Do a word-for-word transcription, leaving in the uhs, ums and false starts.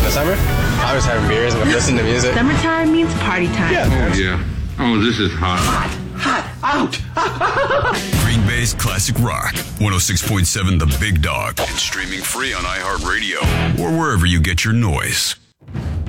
the summer? I was having beers and listening to music. Summertime means party time. Yeah. Oh, yeah. Oh, this is hot. Hot, hot, out. Green Bay's Classic Rock, one oh six point seven The Big Dog, and streaming free on iHeartRadio or wherever you get your noise.